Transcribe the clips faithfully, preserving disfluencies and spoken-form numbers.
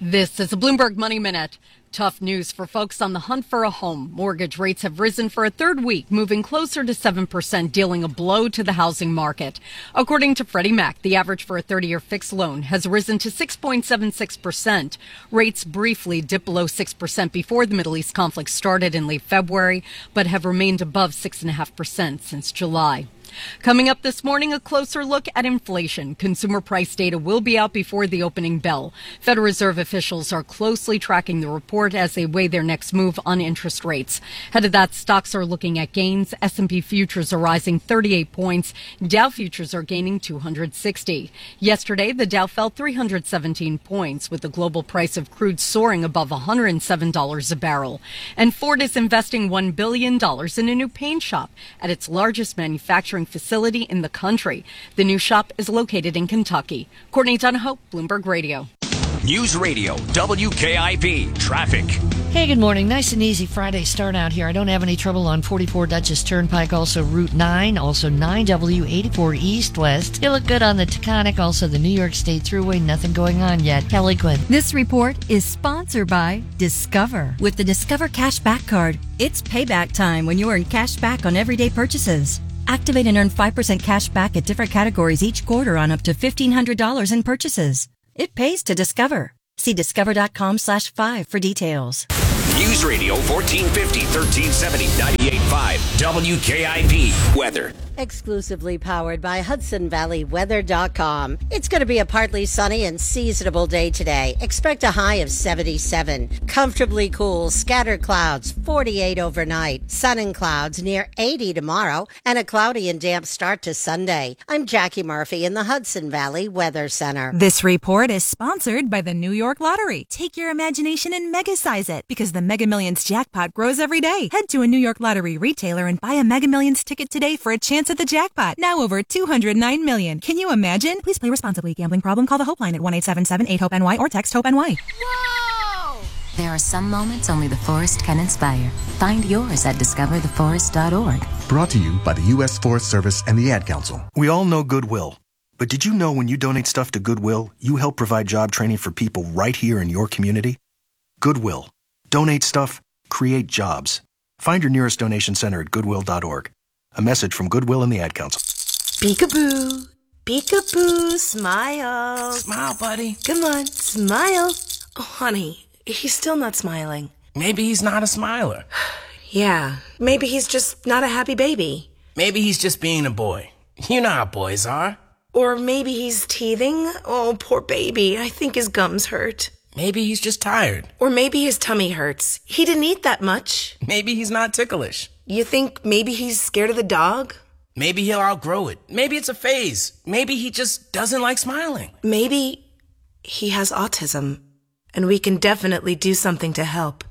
This is a Bloomberg Money Minute. Tough news for folks on the hunt for a home. Mortgage rates have risen for a third week, moving closer to seven percent, dealing a blow to the housing market. According to Freddie Mac, the average for a thirty-year fixed loan has risen to six point seven six percent. Rates briefly dipped below six percent before the Middle East conflict started in late February, but have remained above six point five percent since July. Coming up this morning, a closer look at inflation. Consumer price data will be out before the opening bell. Federal Reserve officials are closely tracking the report as they weigh their next move on interest rates. Ahead of that, stocks are looking at gains. S and P futures are rising thirty-eight points. Dow futures are gaining two hundred sixty. Yesterday, the Dow fell three hundred seventeen points, with the global price of crude soaring above one hundred seven dollars a barrel. And Ford is investing one billion dollars in a new paint shop at its largest manufacturing facility in the country. The new shop is located in Kentucky. Courtney Donahoe, Bloomberg Radio. News Radio, W K I B, traffic. Hey, good morning. Nice and easy Friday start out here. I don't have any trouble on forty-four Dutchess Turnpike, also Route nine, also nine W eighty-four East-West. You look good on the Taconic, also the New York State Thruway. Nothing going on yet. Kelly Quinn. This report is sponsored by Discover. With the Discover Cash Back Card, it's payback time when you earn cash back on everyday purchases. Activate and earn five percent cash back at different categories each quarter on up to fifteen hundred dollars in purchases. It pays to Discover. See discover.com slash five for details. News Radio fourteen fifty, thirteen seventy, ninety-eight point five, W K I B weather. Exclusively powered by Hudson Valley Weather dot com. It's going to be a partly sunny and seasonable day today. Expect a high of seventy-seven. Comfortably cool, scattered clouds, forty-eight overnight. Sun and clouds near eighty tomorrow, and a cloudy and damp start to Sunday. I'm Jackie Murphy in the Hudson Valley Weather Center. This report is sponsored by the New York Lottery. Take your imagination and mega-size it, because the Mega Millions jackpot grows every day. Head to a New York Lottery retailer and buy a Mega Millions ticket today for a chance at the jackpot. Now over two hundred nine million. Can you imagine? Please play responsibly. Gambling problem? Call the Hope line at one eight seven seven eight hope N Y or text HOPE-N Y. Whoa! There are some moments only the forest can inspire. Find yours at discover the forest dot org. Brought to you by the U S Forest Service and the Ad Council. We all know Goodwill. But did you know when you donate stuff to Goodwill, you help provide job training for people right here in your community? Goodwill. Donate stuff, create jobs. Find your nearest donation center at goodwill dot org. A message from Goodwill and the Ad Council. Peekaboo, peekaboo, smile. Smile, buddy. Come on, smile. Oh, honey, he's still not smiling. Maybe he's not a smiler. Yeah, maybe he's just not a happy baby. Maybe he's just being a boy. You know how boys are. Or maybe he's teething. Oh, poor baby. I think his gums hurt. Maybe he's just tired. Or maybe his tummy hurts. He didn't eat that much. Maybe he's not ticklish. You think maybe he's scared of the dog? Maybe he'll outgrow it. Maybe it's a phase. Maybe he just doesn't like smiling. Maybe he has autism, and we can definitely do something to help.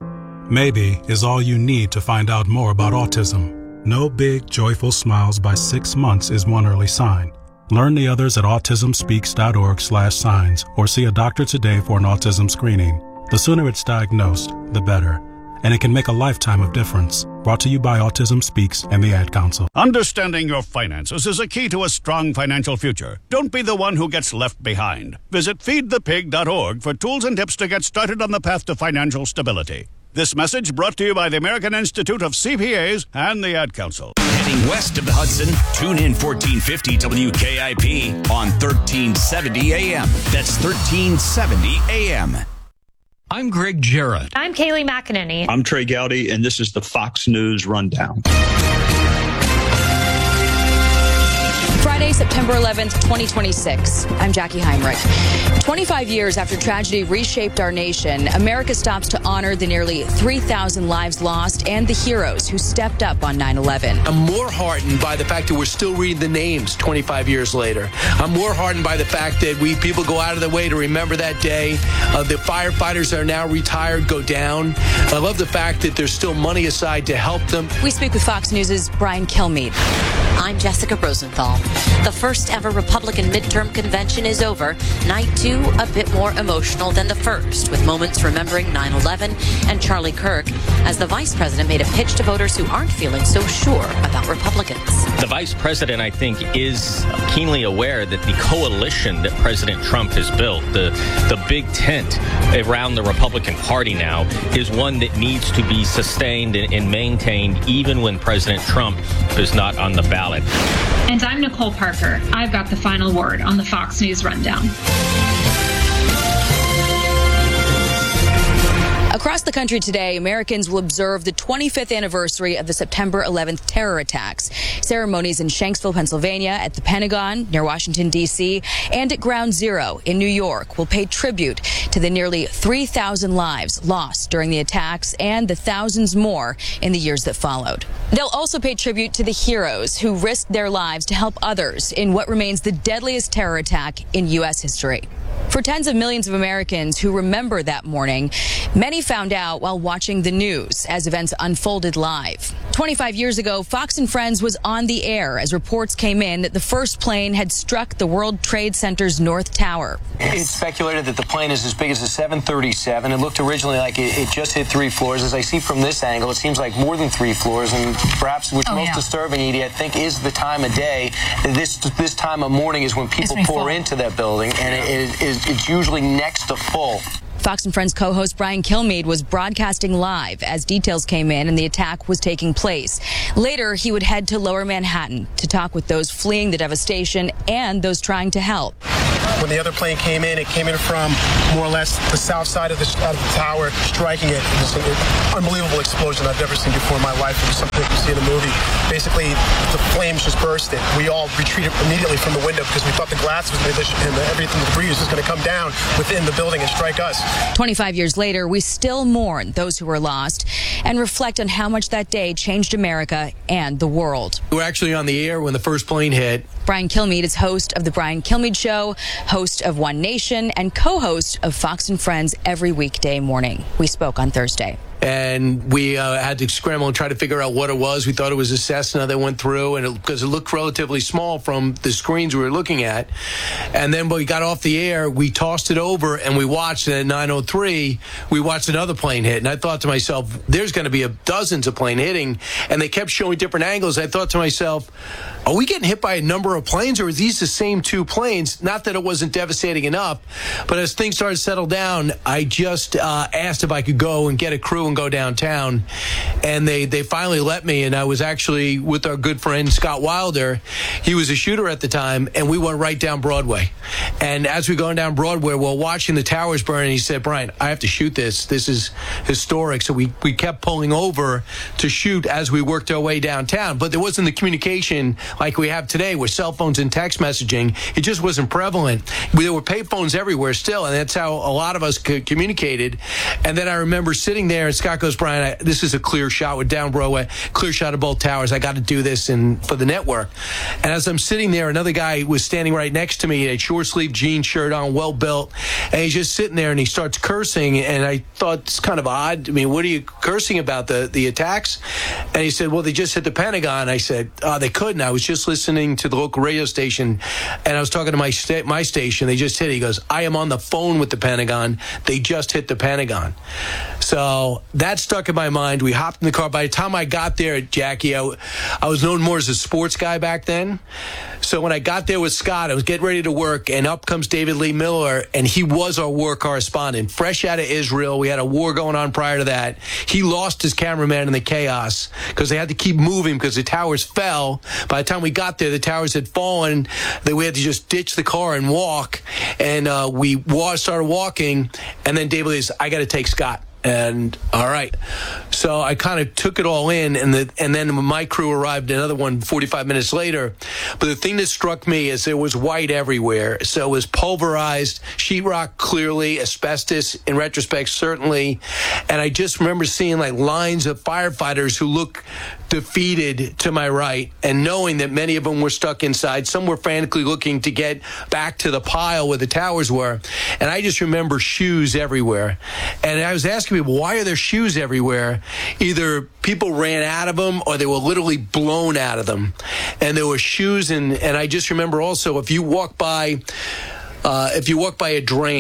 Maybe is all you need to find out more about autism. No big, joyful smiles by six months is one early sign. Learn the others at autism speaks dot org slash signs or see a doctor today for an autism screening. The sooner it's diagnosed, the better. And it can make a lifetime of difference. Brought to you by Autism Speaks and the Ad Council. Understanding your finances is a key to a strong financial future. Don't be the one who gets left behind. Visit feed the pig dot org for tools and tips to get started on the path to financial stability. This message brought to you by the American Institute of C P As and the Ad Council. Heading west of the Hudson, tune in fourteen fifty W K I P on thirteen seventy A M. That's thirteen seventy A M. I'm Greg Jarrett. I'm Kaylee McEnany. I'm Trey Gowdy, and this is the Fox News Rundown. Friday, September eleventh, twenty twenty-six. I'm Jackie Heinrich. twenty-five years after tragedy reshaped our nation, America stops to honor the nearly three thousand lives lost and the heroes who stepped up on nine eleven. I'm more heartened by the fact that we're still reading the names twenty-five years later. I'm more heartened by the fact that we people go out of their way to remember that day. Uh, the firefighters that are now retired go down. I love the fact that there's still money aside to help them. We speak with Fox News' Brian Kilmeade. I'm Jessica Rosenthal. The first ever Republican midterm convention is over. Night two, a bit more emotional than the first, with moments remembering nine eleven and Charlie Kirk, as the vice president made a pitch to voters who aren't feeling so sure about Republicans. The vice president, I think, is keenly aware that the coalition that President Trump has built, the, the big tent around the Republican Party now, is one that needs to be sustained and, and maintained even when President Trump is not on the ballot. And I'm Nicole Parker. I've got the final word on the Fox News Rundown. Across the country today, Americans will observe the twenty-fifth anniversary of the September eleventh terror attacks. Ceremonies in Shanksville, Pennsylvania, at the Pentagon, near Washington, D C, and at Ground Zero in New York will pay tribute to the nearly three thousand lives lost during the attacks and the thousands more in the years that followed. They'll also pay tribute to the heroes who risked their lives to help others in what remains the deadliest terror attack in U S history. For tens of millions of Americans who remember that morning, many found out while watching the news as events unfolded live. twenty-five years ago, Fox and Friends was on the air as reports came in that the first plane had struck the World Trade Center's North Tower. It's speculated that the plane is as big as a seven thirty-seven. It looked originally like it, it just hit three floors. As I see from this angle, it seems like more than three floors. And perhaps what's oh, most yeah. disturbing, Edie, I think, is the time of day. This this time of morning is when people pour full. into that building, and it, it is it's usually next to full. Fox and Friends co-host Brian Kilmeade was broadcasting live as details came in and the attack was taking place. Later, he would head to Lower Manhattan to talk with those fleeing the devastation and those trying to help. When the other plane came in, it came in from more or less the south side of the, of the tower, striking it. It was an unbelievable explosion I've never seen before in my life. It was something you see in a movie. Basically, the flames just bursted. We all retreated immediately from the window because we thought the glass was going to, and everything, the debris was just going to come down within the building and strike us. twenty-five years later, we still mourn those who were lost and reflect on how much that day changed America and the world. We were actually on the air when the first plane hit. Brian Kilmeade is host of The Brian Kilmeade Show, host of One Nation, and co-host of Fox and Friends every weekday morning. We spoke on Thursday. And we uh, had to scramble and try to figure out what it was. We thought it was a Cessna that went through, and because it, it looked relatively small from the screens we were looking at. And then when we got off the air, we tossed it over and we watched. And at nine oh three, we watched another plane hit. And I thought to myself, there's going to be a dozens of planes hitting. And they kept showing different angles. I thought to myself, are we getting hit by a number of planes, or are these the same two planes? Not that it wasn't devastating enough, but as things started to settle down, I just uh, asked if I could go and get a crew and go downtown, and they they finally let me. And I was actually with our good friend Scott Wilder. He was a shooter at the time, and we went right down Broadway. And as we were going down Broadway, we're watching the towers burn, and he said, Brian, I have to shoot this. This is historic. So we, we kept pulling over to shoot as we worked our way downtown. But there wasn't the communication like we have today with cell phones and text messaging. It just wasn't prevalent. There were payphones everywhere still, and that's how a lot of us communicated. And then I remember sitting there, and Scott goes, Brian, I, this is a clear shot with down Broadway, clear shot of both towers. I got to do this and for the network. And as I'm sitting there, another guy was standing right next to me, he had a short sleeve jean shirt on, well built, and he's just sitting there and he starts cursing. And I thought, it's kind of odd. I mean, what are you cursing about, the the attacks? And he said, well, they just hit the Pentagon. I said, oh, they couldn't. I was just listening to the local radio station, and I was talking to my sta- my station. They just hit it. He goes, I am on the phone with the Pentagon. They just hit the Pentagon. So that stuck in my mind. We hopped in the car. By the time I got there, Jackie, I, I was known more as a sports guy back then. So when I got there with Scott, I was getting ready to work, and up comes David Lee Miller, and he was our war correspondent, fresh out of Israel. We had a war going on prior to that. He lost his cameraman in the chaos because they had to keep moving because the towers fell. By the time we got there, the towers had fallen. That we had to just ditch the car and walk. And uh, we wa- started walking, and then David Lee said, I got to take Scott. And all right, so I kind of took it all in, and the and then my crew arrived, another one forty-five minutes later. But the thing that struck me is there was white everywhere. So it was pulverized, sheetrock clearly, asbestos in retrospect certainly, and I just remember seeing like lines of firefighters who look defeated to my right, and knowing that many of them were stuck inside. Some were frantically looking to get back to the pile where the towers were, and I just remember shoes everywhere. And I was asking people, why are there shoes everywhere? Either people ran out of them or they were literally blown out of them. And there were shoes, and, and I just remember also, if you walk by, uh, if you walk by a drain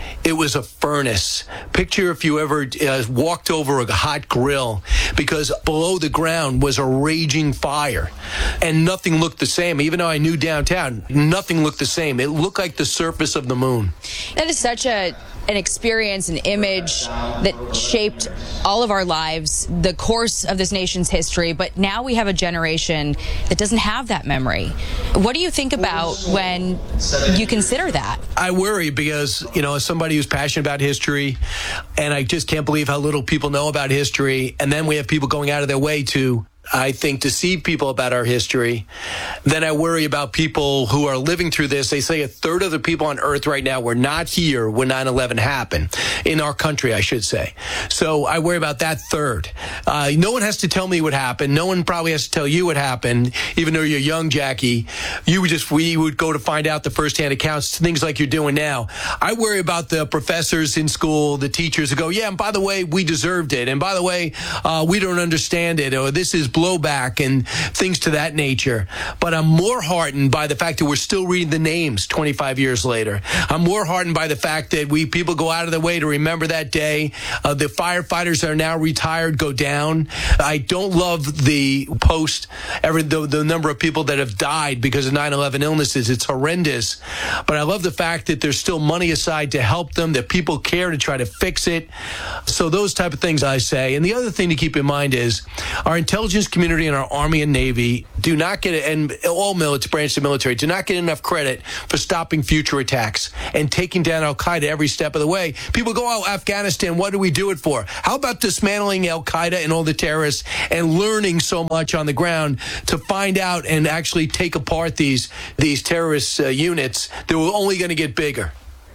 it was a furnace. Picture if you ever uh, walked over a hot grill, because below the ground was a raging fire and nothing looked the same. Even though I knew downtown, nothing looked the same. It looked like the surface of the moon. That is such a an experience, an image that shaped all of our lives, the course of this nation's history, but now we have a generation that doesn't have that memory. What do you think about when you consider that? I worry because, you know, as somebody who's passionate about history, and I just can't believe how little people know about history, and then we have people going out of their way to, I think, deceive people about our history. Then I worry about people who are living through this. They say a third of the people on Earth right now were not here when nine eleven happened, in our country, I should say. So I worry about that third. Uh, no one has to tell me what happened. No one probably has to tell you what happened, even though you're young, Jackie. You would just, we would go to find out the firsthand accounts, things like you're doing now. I worry about the professors in school, the teachers who go, yeah, and by the way, we deserved it. And by the way, uh, we don't understand it, or this is blowback and things to that nature. But I'm more heartened by the fact that we're still reading the names twenty-five years later. I'm more heartened by the fact that we people go out of their way to remember that day. Uh, the firefighters that are now retired go down. I don't love the post, every, the, the number of people that have died because of nine eleven illnesses. It's horrendous. But I love the fact that there's still money aside to help them, that people care to try to fix it. So those type of things I say. And the other thing to keep in mind is our intelligence community and our Army and Navy do not get, and all military branches of military do not get enough credit for stopping future attacks and taking down Al-Qaeda every step of the way. People go, oh, Afghanistan, what do we do it for? How about dismantling Al-Qaeda and all the terrorists and learning so much on the ground to find out and actually take apart these, these terrorist uh, units that were only going to get bigger?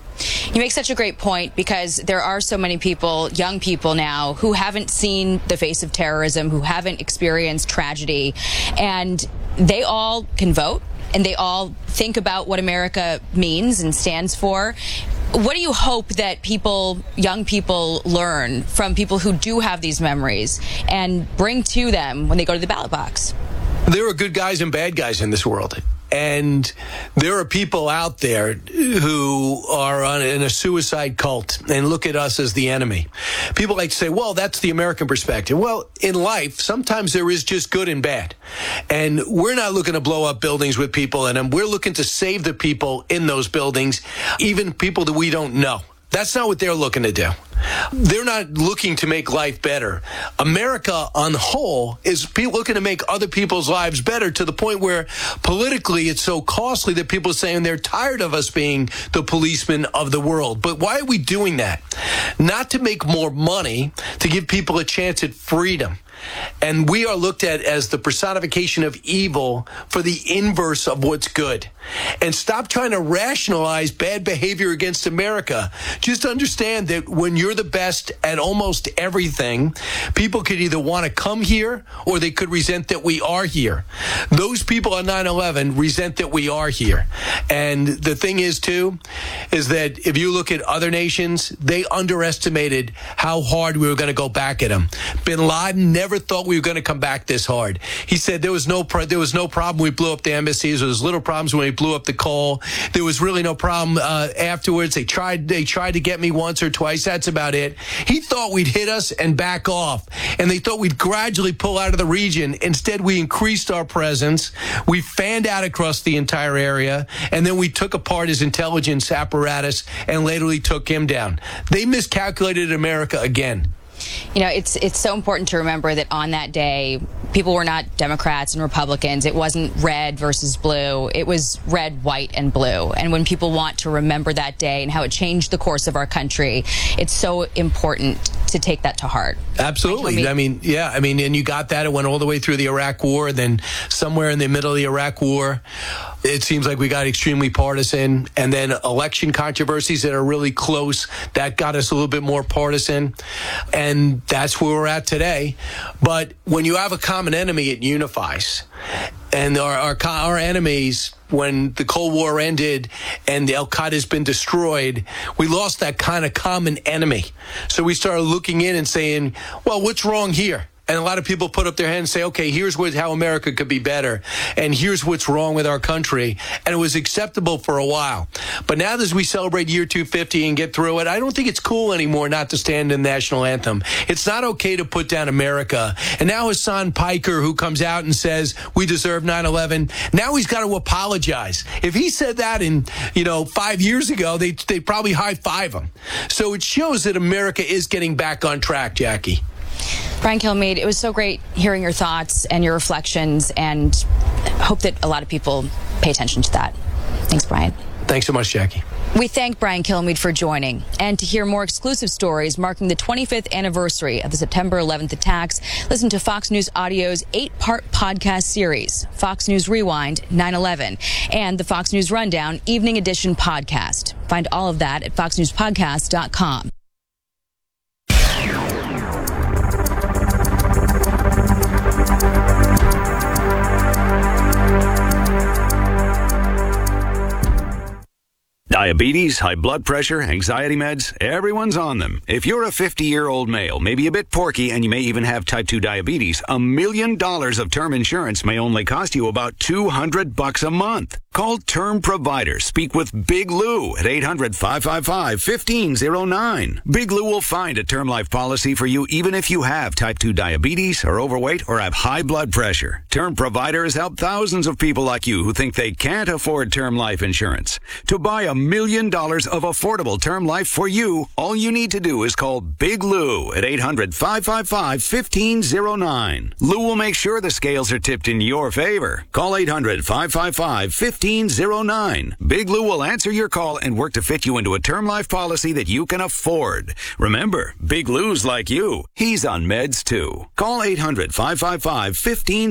You make such a great point, because there are so many people, young people now, who haven't seen the face of terrorism, who haven't experienced tragedy, and they all can vote, and they all think about what America means and stands for. What do you hope that people, young people, learn from people who do have these memories and bring to them when they go to the ballot box? There are good guys and bad guys in this world. And there are people out there who are on, in a suicide cult and look at us as the enemy. People like to say, well, that's the American perspective. Well, in life, sometimes there is just good and bad. And we're not looking to blow up buildings with people in them. We're looking to save the people in those buildings, even people that we don't know. That's not what they're looking to do. They're not looking to make life better. America, on the whole, is looking to make other people's lives better, to the point where politically it's so costly that people are saying they're tired of us being the policemen of the world. But why are we doing that? Not to make more money, to give people a chance at freedom. And we are looked at as the personification of evil for the inverse of what's good. And stop trying to rationalize bad behavior against America. Just understand that when you're the best at almost everything, people could either want to come here or they could resent that we are here. Those people on nine eleven resent that we are here. And the thing is, too, is that if you look at other nations, they underestimated how hard we were going to go back at them. Bin Laden never thought we were going to come back this hard. He said there was no pro- there was no problem when we blew up the embassies. There was little problems when we blew up the coal. There was really no problem uh, afterwards. They tried they tried to get me once or twice. That's about it. He thought we'd hit us and back off, and they thought we'd gradually pull out of the region. Instead, we increased our presence. We fanned out across the entire area, and then we took apart his intelligence apparatus and laterally took him down. They miscalculated America again. You know, it's it's so important to remember that on that day, people were not Democrats and Republicans. It wasn't red versus blue. It was red, white, and blue. And when people want to remember that day and how it changed the course of our country, it's so important to take that to heart. Absolutely. I mean, yeah, I mean, and you got that. It went all the way through the Iraq War. And then somewhere in the middle of the Iraq War, it seems like we got extremely partisan. And then election controversies that are really close, that got us a little bit more partisan. And that's where we're at today. But when you have a common enemy, it unifies. And our, our, our enemies, when the Cold War ended and the Al-Qaeda has been destroyed, we lost that kind of common enemy. So we started looking in and saying, well, what's wrong here? And a lot of people put up their hand and say, okay, here's what, how America could be better. And here's what's wrong with our country. And it was acceptable for a while. But now as we celebrate year two fifty and get through it, I don't think it's cool anymore not to stand in the national anthem. It's not okay to put down America. And now Hassan Piker, who comes out and says, we deserve nine eleven, now he's got to apologize. If he said that in, you know, five years ago, they they probably high-five him. So it shows that America is getting back on track, Jackie. Brian Kilmeade, it was so great hearing your thoughts and your reflections, and hope that a lot of people pay attention to that. Thanks, Brian. Thanks so much, Jackie. We thank Brian Kilmeade for joining. And to hear more exclusive stories marking the twenty-fifth anniversary of the September eleventh attacks, listen to Fox News Audio's eight-part podcast series, Fox News Rewind nine eleven, and the Fox News Rundown Evening Edition podcast. Find all of that at fox news podcast dot com. Diabetes, high blood pressure, anxiety meds, everyone's on them. If you're a fifty-year-old male, maybe a bit porky, and you may even have type two diabetes, a million dollars of term insurance may only cost you about two hundred bucks a month. Call Term Provider. Speak with Big Lou at eight hundred, five five five, one five zero nine. Big Lou will find a term life policy for you even if you have type two diabetes, are overweight, or have high blood pressure. Term Provider has helped thousands of people like you who think they can't afford term life insurance. To buy a million dollars of affordable term life for you, all you need to do is call Big Lou at eight hundred, five five five, one five zero nine. Lou will make sure the scales are tipped in your favor. Call eight hundred, five five five, one five zero nine. Big Lou will answer your call and work to fit you into a term life policy that you can afford. Remember, Big Lou's like you. He's on meds too. Call eight hundred, five five five, one five